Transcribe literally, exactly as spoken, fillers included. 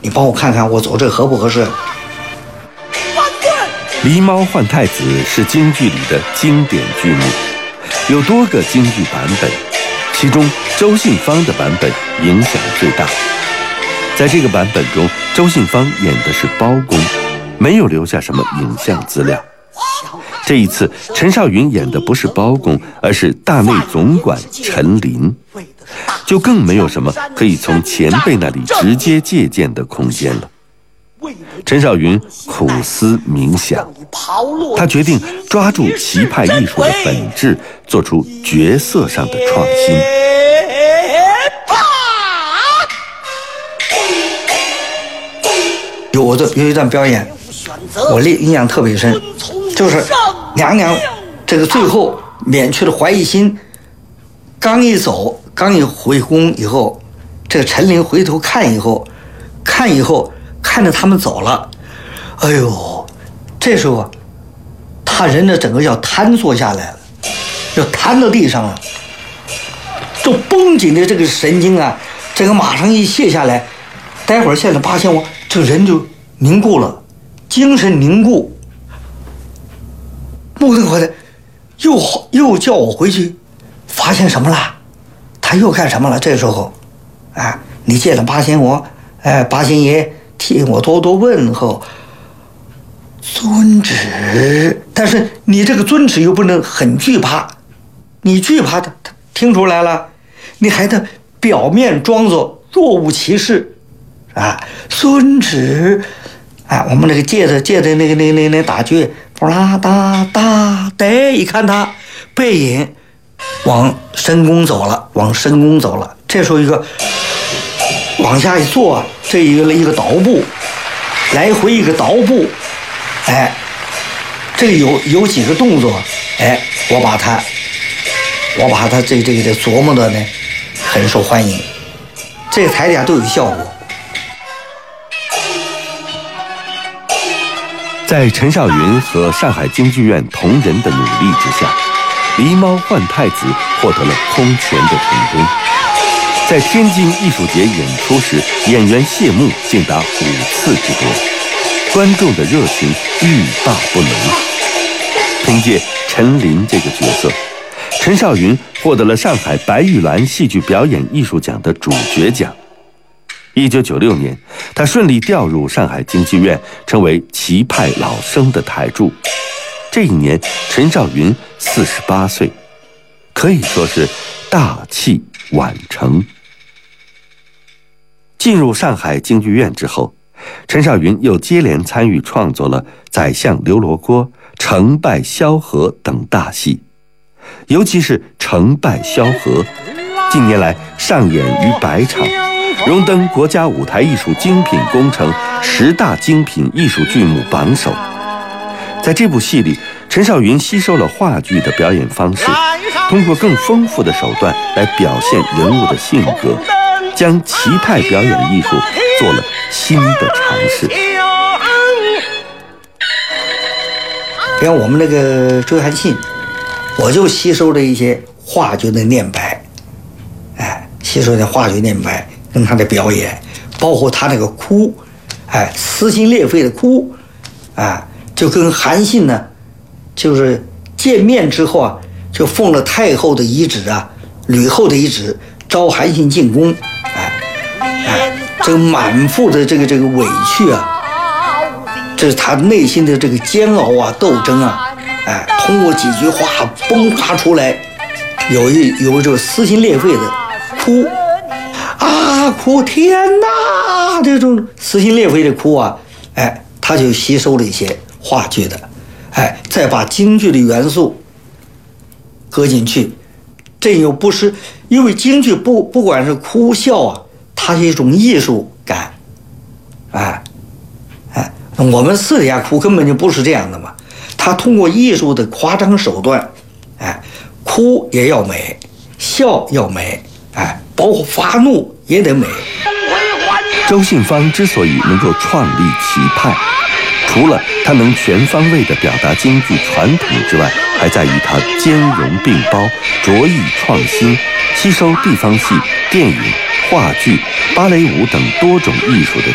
你帮我看看我走这合不合适。 狸猫换太子是京剧里的经典剧目，有多个京剧版本，其中周信芳的版本影响最大。在这个版本中，周信芳演的是包公，没有留下什么影像资料。这一次，陈少云演的不是包公，而是大内总管陈琳，就更没有什么可以从前辈那里直接借鉴的空间了。陈少云苦思冥想，他决定抓住棋派艺术的本质，做出角色上的创新。 有我的有一段表演，我印象特别深，就是娘娘这个最后免去了怀疑心，刚一走，刚一回宫以后，这个陈琳回头看以后，看以后看着他们走了，哎呦，这时候啊，他人的整个要瘫坐下来了，要瘫到地上了，就绷紧的这个神经啊，这个马上一卸下来，待会儿现在八仙王这个人就凝固了，精神凝固。木登回来，又又叫我回去，发现什么了？他又干什么了？这时候，啊，你见了八仙王，哎，八仙爷替我多多问候，遵旨。但是你这个遵旨又不能很惧怕，你惧怕他，他听出来了，你还得表面装作若无其事，啊，遵旨。哎，我们那个借的借的那个那那那打句，布拉达达得，一看他背影往深宫走了，往深宫走了。这时候一个往下一坐，这一个一个倒步，来回一个倒步，哎，这个有有几个动作，哎，我把它我把它这这个这琢磨的呢，很受欢迎，这个台底下都有效果。 在陈少云和上海京剧院同仁的努力之下，狸猫换太子获得了空前的成功。在天津艺术节演出时，演员谢幕竟达五次之多，观众的热情欲罢不能。凭借陈琳这个角色，陈少云获得了上海白玉兰戏剧表演艺术奖的主角奖。一九九六年，他顺利调入上海京剧院，成为棋派老生的台柱。这一年，陈少云四十八岁，可以说是大器晚成。进入上海京剧院之后，陈少云又接连参与创作了《宰相刘罗锅》《成败萧何》等大戏，尤其是《成败萧何》，近年来上演于百场，荣登国家舞台艺术精品工程十大精品艺术剧目榜首。在这部戏里，陈少云吸收了话剧的表演方式，通过更丰富的手段来表现人物的性格，将棋派表演艺术做了新的尝试。 比方我们那个追韩信，我就吸收了一些话剧的念白，哎，吸收的话剧念白跟他的表演，包括他那个哭，哎，撕心裂肺的哭，哎，就跟韩信呢，就是见面之后啊，就奉了太后的遗旨啊，吕后的遗旨，召韩信进宫，哎，哎，这个满腹的这个这个委屈啊，这是他内心的这个煎熬啊、斗争啊，哎，通过几句话迸发出来，有一有这个撕心裂肺的哭。啊，哭天哪！这种撕心裂肺的哭啊，哎，他就吸收了一些话剧的，哎，再把京剧的元素搁进去，这又不是因为京剧不不管是哭笑啊，它是一种艺术感，哎哎，我们私底下哭根本就不是这样的嘛，他通过艺术的夸张手段，哎，哭也要美，笑要美，哎。包括发怒也得美。 周信芳之所以能够创立棋派，除了他能全方位地表达京剧传统之外，还在于他兼容并包、着意创新，吸收地方戏、电影、话剧、芭蕾舞等多种艺术的